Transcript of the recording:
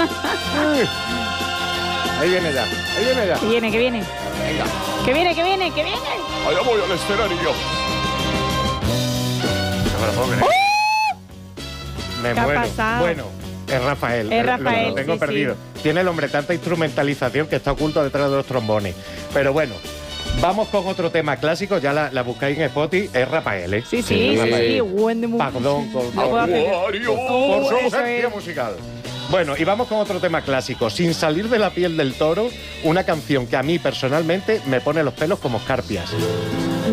Ahí viene ya, ahí viene ya. Que viene, que viene. Venga. Que viene, que viene, que viene. Allá voy al escenario. No me lo puedo creer. Me ¿Qué ha muero. pasado? Bueno, es Rafael. Es Rafael, Lo tengo sí, perdido. sí. Tiene el hombre tanta instrumentalización que está oculto detrás de los trombones. Pero bueno, vamos con otro tema clásico. Ya la buscáis en Spotify. Es Rafael, ¿eh? Sí, sí, sí. Perdón, No puedo hacer- por su eso ausencia es. musical. Bueno, y vamos con otro tema clásico. Sin salir de la piel del toro, una canción que a mí personalmente me pone los pelos como escarpias.